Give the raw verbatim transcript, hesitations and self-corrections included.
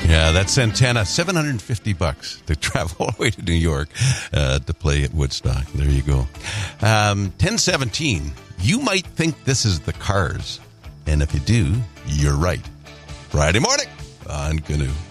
Yeah, that's Santana. seven hundred fifty bucks to travel all the way to New York uh, to play at Woodstock. There you go. Um, ten seventeen. You might think this is the Cars. And if you do, you're right. Friday morning on Canoe.